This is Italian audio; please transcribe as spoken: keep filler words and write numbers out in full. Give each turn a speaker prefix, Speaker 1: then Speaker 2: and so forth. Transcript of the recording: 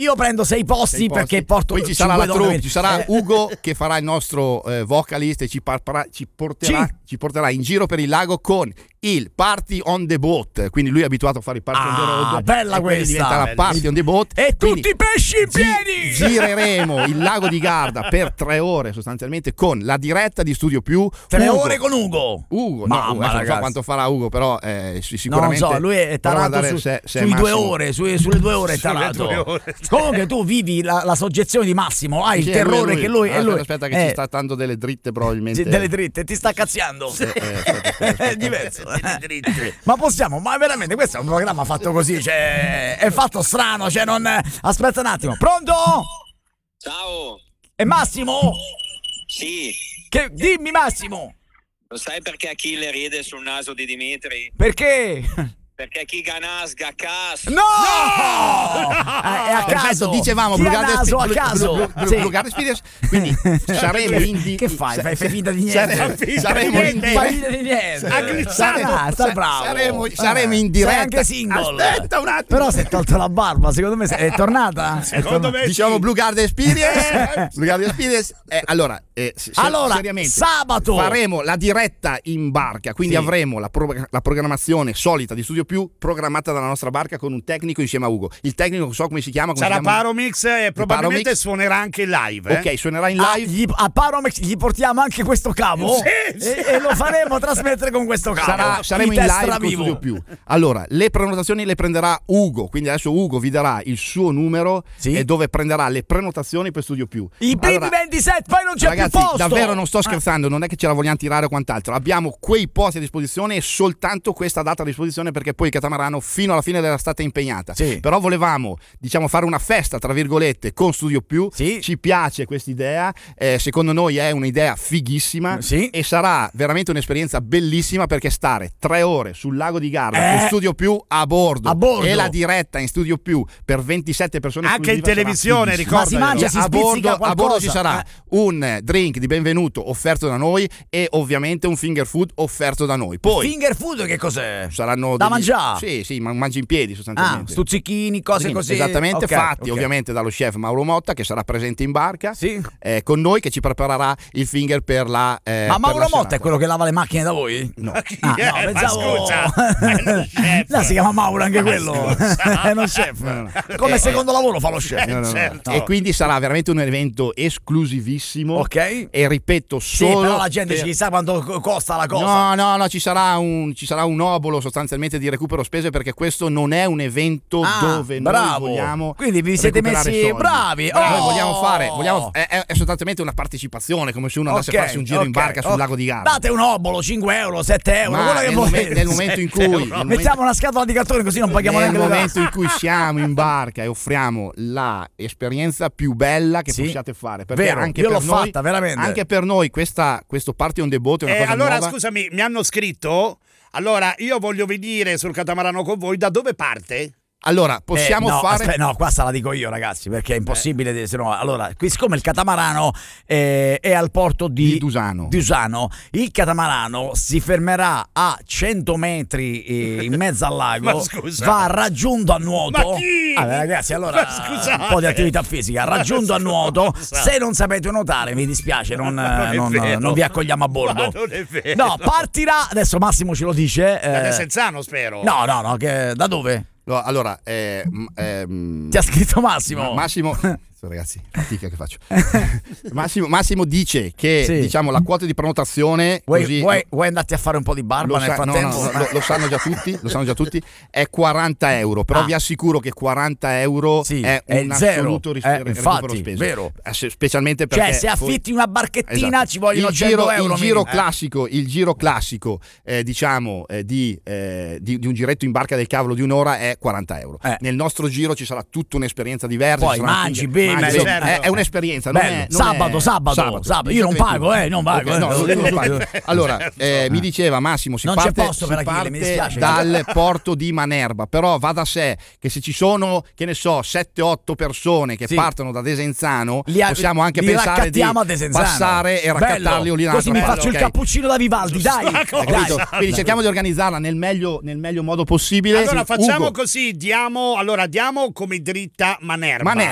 Speaker 1: io prendo sei posti,
Speaker 2: sei posti.
Speaker 1: perché porto.
Speaker 2: Poi ci sarà la troupe,
Speaker 1: donne.
Speaker 2: ci sarà
Speaker 1: eh.
Speaker 2: Ugo che farà il nostro eh, vocalist e ci, parla, ci, porterà,
Speaker 1: Sì.
Speaker 2: ci porterà in giro per il lago con il Party on the Boat. Quindi lui è abituato a fare il Party
Speaker 1: Ah,
Speaker 2: on the Road.
Speaker 1: bella
Speaker 2: e quindi
Speaker 1: questa.
Speaker 2: diventa la Party on the Boat.
Speaker 1: E
Speaker 2: Quindi
Speaker 1: tutti i pesci in
Speaker 2: gi-
Speaker 1: piedi.
Speaker 2: gireremo il lago di Garda per tre ore sostanzialmente con la diretta di Studio Più.
Speaker 1: Tre
Speaker 2: Ugo,
Speaker 1: ore con Ugo.
Speaker 2: Ugo,
Speaker 1: Mamma,
Speaker 2: no, adesso non so
Speaker 1: ragazzi.
Speaker 2: quanto farà Ugo, però eh, sì,
Speaker 1: No,
Speaker 2: sicuramente
Speaker 1: non so, lui è
Speaker 2: prova a
Speaker 1: tarato
Speaker 2: dare
Speaker 1: su,
Speaker 2: se- se è
Speaker 1: sui due
Speaker 2: Massimo.
Speaker 1: ore, su- sulle due ore è
Speaker 3: Sulle
Speaker 1: tarato.
Speaker 3: due ore.
Speaker 1: Comunque tu vivi la, la soggezione di Massimo, hai
Speaker 2: Sì,
Speaker 1: il
Speaker 2: è
Speaker 1: terrore che lui,
Speaker 2: Aspetta,
Speaker 1: è lui
Speaker 2: aspetta che
Speaker 1: eh,
Speaker 2: ci sta dando delle dritte probabilmente.
Speaker 1: sì, delle dritte, ti sta cazziando.
Speaker 2: Eh, eh, aspetta, aspetta, aspetta.
Speaker 1: È diverso. Ma possiamo, ma veramente questo è un programma fatto così, cioè è fatto strano, cioè non. Aspetta un attimo. Pronto?
Speaker 4: Ciao,
Speaker 1: È Massimo?
Speaker 4: sì,
Speaker 1: Che dimmi Massimo.
Speaker 4: lo sai perché Achille ride sul naso di Dimitri?
Speaker 1: Perché?
Speaker 4: Perché chi ganasga cas.
Speaker 1: No! Eh, è a
Speaker 2: Perfetto,
Speaker 1: caso.
Speaker 2: dicevamo
Speaker 1: Chi
Speaker 2: Blue
Speaker 1: ha
Speaker 2: Garden
Speaker 1: naso a
Speaker 2: Spe- Blue-
Speaker 1: caso.
Speaker 2: Blue- Blue-
Speaker 1: Sì.
Speaker 2: Blue Garden Speeders, quindi saremo in di-
Speaker 1: Che fai?
Speaker 2: sa-
Speaker 1: Fai fai finta di niente.
Speaker 2: Sare- saremo in di-
Speaker 1: Fai finta di niente.
Speaker 2: Saremo-
Speaker 1: Ah, stai bravo.
Speaker 2: saremo, saremo
Speaker 1: Eh,
Speaker 2: in diretta.
Speaker 1: sei anche single.
Speaker 2: Aspetta un attimo.
Speaker 1: Però si è tolto la barba, secondo me è tornata.
Speaker 3: Secondo me
Speaker 2: Diciamo
Speaker 3: sì.
Speaker 2: Blue Garden Experience. Blue Garden Experience. Eh, allora, eh, se-
Speaker 1: Allora,
Speaker 2: seriamente,
Speaker 1: sabato
Speaker 2: faremo la diretta in barca, quindi
Speaker 1: Sì.
Speaker 2: avremo la, pro- la programmazione solita di Studio Più programmata dalla nostra barca con un tecnico insieme a Ugo. Il tecnico non so come si chiama. Come
Speaker 3: Sarà
Speaker 2: si chiama?
Speaker 3: Paromix e probabilmente
Speaker 2: Paromix.
Speaker 3: suonerà anche in live. Eh?
Speaker 2: Ok, suonerà in
Speaker 1: Ah,
Speaker 2: live.
Speaker 1: gli- a Paromex gli portiamo anche questo cavo
Speaker 3: Sì, sì.
Speaker 1: e, e lo faremo trasmettere con questo cavo.
Speaker 2: Sarà- saremo in
Speaker 1: testa
Speaker 2: live con
Speaker 1: vivo.
Speaker 2: Studio Più. Allora, le prenotazioni le prenderà Ugo, quindi adesso Ugo vi darà il suo numero
Speaker 1: Sì.
Speaker 2: e dove prenderà le prenotazioni per Studio Più.
Speaker 1: I primi
Speaker 2: Allora,
Speaker 1: ventisette, poi non c'è
Speaker 2: ragazzi,
Speaker 1: più posto.
Speaker 2: davvero non sto scherzando, non è che ce la vogliamo tirare o quant'altro. Abbiamo quei posti a disposizione e soltanto questa data a disposizione perché poi il catamarano fino alla fine della stata impegnata.
Speaker 1: Sì.
Speaker 2: Però volevamo, diciamo, fare una festa tra virgolette con Studio Più.
Speaker 1: Sì.
Speaker 2: Ci piace questa idea, eh, secondo noi è un'idea fighissima
Speaker 1: Sì.
Speaker 2: e sarà veramente un'esperienza bellissima perché stare tre ore sul lago di Garda
Speaker 1: Eh.
Speaker 2: con Studio Più a bordo,
Speaker 1: A bordo.
Speaker 2: e la diretta in Studio Più per ventisette persone
Speaker 3: Anche in
Speaker 2: esclusiva sarà
Speaker 3: televisione,
Speaker 2: fighissima.
Speaker 1: Ma si
Speaker 3: ricordalo.
Speaker 1: mangia, si
Speaker 2: a
Speaker 1: spizzica
Speaker 2: bordo, a bordo
Speaker 1: qualcosa.
Speaker 2: ci sarà
Speaker 1: Eh.
Speaker 2: un drink di benvenuto offerto da noi e ovviamente un finger food offerto da noi. Poi
Speaker 1: Finger food che cos'è?
Speaker 2: saranno
Speaker 1: Da
Speaker 2: degli-
Speaker 1: mangiare?
Speaker 2: Sì, sì, ma mangi in piedi
Speaker 1: Ah,
Speaker 2: sostanzialmente.
Speaker 1: stuzzichini, cose
Speaker 2: Sì,
Speaker 1: così.
Speaker 2: esattamente,
Speaker 1: Ok,
Speaker 2: fatti
Speaker 1: ok.
Speaker 2: ovviamente dallo chef Mauro Motta che sarà presente in barca
Speaker 1: Sì.
Speaker 2: eh, con noi, che ci preparerà il finger per la eh,
Speaker 1: Ma
Speaker 2: per
Speaker 1: Mauro
Speaker 2: la
Speaker 1: Motta
Speaker 2: serata.
Speaker 1: è quello che lava le macchine da voi?
Speaker 2: No.
Speaker 1: Ah,
Speaker 3: Eh,
Speaker 1: no,
Speaker 3: ma
Speaker 1: pensavo.
Speaker 3: scusa, è lo chef.
Speaker 1: Là si chiama Mauro anche
Speaker 3: Ma
Speaker 1: quello.
Speaker 3: scusa.
Speaker 1: È uno chef.
Speaker 2: No, no.
Speaker 1: Come
Speaker 2: Eh,
Speaker 1: secondo lavoro fa lo chef.
Speaker 2: No, no, no.
Speaker 3: certo.
Speaker 2: E quindi sarà veramente un evento esclusivissimo.
Speaker 1: Ok.
Speaker 2: E ripeto,
Speaker 1: Sì,
Speaker 2: solo
Speaker 1: però la gente
Speaker 2: per-
Speaker 1: ci sa quanto co- costa la cosa.
Speaker 2: No, no, no, ci sarà un ci sarà un obolo sostanzialmente di recupero spese perché questo non è un evento
Speaker 1: Ah,
Speaker 2: dove
Speaker 1: bravo.
Speaker 2: noi vogliamo
Speaker 1: Quindi vi siete
Speaker 2: recuperare
Speaker 1: messi
Speaker 2: soldi.
Speaker 1: bravi.
Speaker 2: Noi
Speaker 1: Oh!
Speaker 2: vogliamo fare, vogliamo, è, è- è sostanzialmente una partecipazione, come se uno andasse
Speaker 1: Ok,
Speaker 2: a farsi un giro in
Speaker 1: ok,
Speaker 2: barca sul
Speaker 1: ok.
Speaker 2: lago di Garda.
Speaker 1: Date un obolo, cinque euro, sette euro,
Speaker 2: Ma
Speaker 1: quello che
Speaker 2: nel,
Speaker 1: volete.
Speaker 2: momen- nel momento in cui nel momento-
Speaker 1: Mettiamo una scatola di cartone così non paghiamo
Speaker 2: nel
Speaker 1: neanche le
Speaker 2: momento in
Speaker 1: tasse.
Speaker 2: cui siamo in barca e offriamo la esperienza più bella che
Speaker 1: Sì.
Speaker 2: possiate fare, perché
Speaker 1: Vero,
Speaker 2: anche
Speaker 1: io
Speaker 2: per
Speaker 1: l'ho
Speaker 2: noi,
Speaker 1: fatta, veramente.
Speaker 2: anche per noi questa, questo Party on the Boat è una
Speaker 3: Eh,
Speaker 2: cosa
Speaker 3: allora
Speaker 2: nuova.
Speaker 3: scusami, mi hanno scritto. Allora, io voglio venire sul catamarano con voi. Da dove parte?
Speaker 2: Allora, possiamo
Speaker 1: Eh, no,
Speaker 2: fare
Speaker 1: aspe- no, qua sta la dico io, ragazzi, perché è impossibile. di- Se no, allora, qui, siccome il catamarano eh, è al porto di,
Speaker 2: Di Dusano.
Speaker 1: di Dusano, il catamarano si fermerà a cento metri eh, in mezzo al lago,
Speaker 3: Ma scusa.
Speaker 1: va raggiunto a nuoto.
Speaker 3: Ma chi?
Speaker 1: Ah, beh, ragazzi, allora
Speaker 3: Ma scusate.
Speaker 1: un po' di attività fisica, raggiunto a
Speaker 3: Ma
Speaker 1: nuoto.
Speaker 3: scusa.
Speaker 1: Se non sapete nuotare, mi dispiace, non,
Speaker 3: Ma non è
Speaker 1: non-
Speaker 3: vero.
Speaker 1: non vi accogliamo a bordo.
Speaker 3: Ma non è vero.
Speaker 1: No, partirà, adesso Massimo ce lo dice.
Speaker 3: Da
Speaker 1: eh,
Speaker 3: Desenzano, spero.
Speaker 1: no, no, no, che, da dove?
Speaker 2: No, allora, eh, m- ehm,
Speaker 1: Ti ha scritto Massimo?
Speaker 2: Massimo, ragazzi, fatica che faccio. Massimo, Massimo dice che
Speaker 1: Sì.
Speaker 2: diciamo la quota di prenotazione
Speaker 1: Vuoi,
Speaker 2: così
Speaker 1: vuoi, vuoi andarti a fare un po' di barba
Speaker 2: lo,
Speaker 1: nel
Speaker 2: sa- no,
Speaker 1: frattempo?
Speaker 2: no, lo, lo sanno già tutti, lo sanno già tutti, è quaranta euro, però
Speaker 1: Ah.
Speaker 2: vi assicuro che quaranta euro
Speaker 1: Sì,
Speaker 2: è
Speaker 1: è
Speaker 2: un
Speaker 1: zero.
Speaker 2: assoluto ris-
Speaker 1: Eh,
Speaker 2: recupero
Speaker 1: infatti,
Speaker 2: spese.
Speaker 1: vero.
Speaker 2: Eh, se- specialmente perché
Speaker 1: Cioè, se
Speaker 2: poi-
Speaker 1: affitti una barchettina
Speaker 2: Esatto.
Speaker 1: ci vogliono
Speaker 2: il
Speaker 1: cento
Speaker 2: giro,
Speaker 1: euro.
Speaker 2: il giro
Speaker 1: minimo.
Speaker 2: classico, il giro classico eh, diciamo eh, di, eh, di, di un giretto in barca del cavolo di un'ora è quaranta euro.
Speaker 1: Eh.
Speaker 2: Nel nostro giro ci sarà tutta un'esperienza diversa.
Speaker 1: Poi
Speaker 2: ci saranno
Speaker 1: mangi,
Speaker 2: anche-
Speaker 1: bevi,
Speaker 2: mangi,
Speaker 3: certo.
Speaker 2: è, è un'esperienza. Non
Speaker 1: Bello.
Speaker 2: è, non
Speaker 1: Sabato,
Speaker 2: è-
Speaker 1: sabato, sabato. Io non pago, eh, non pago,
Speaker 2: Ok,
Speaker 1: eh.
Speaker 2: no, non- non pago. Allora,
Speaker 3: Certo.
Speaker 2: eh, mi diceva Massimo, si
Speaker 1: Non c'è
Speaker 2: parte,
Speaker 1: posto
Speaker 2: si
Speaker 1: per Achille, mi
Speaker 2: parte
Speaker 1: dispiace.
Speaker 2: dal porto di Manerba, però va da sé che se ci sono, che ne so, sette otto persone che
Speaker 1: Sì.
Speaker 2: partono da Desenzano,
Speaker 1: Li a-
Speaker 2: possiamo anche
Speaker 1: li
Speaker 2: pensare di
Speaker 1: raccattiamo a Desenzano.
Speaker 2: passare e raccattarli
Speaker 1: Bello.
Speaker 2: lì in
Speaker 1: Così mi
Speaker 2: un'altra
Speaker 1: faccio il
Speaker 2: parte, ok?
Speaker 1: cappuccino da Vivaldi, dai.
Speaker 2: Hai capito?
Speaker 1: Dai.
Speaker 2: Quindi cerchiamo di organizzarla nel meglio, nel meglio modo possibile.
Speaker 3: Allora
Speaker 2: Sì,
Speaker 3: facciamo
Speaker 2: Ugo,
Speaker 3: così, diamo, allora diamo come dritta Manerba.
Speaker 2: Manerba,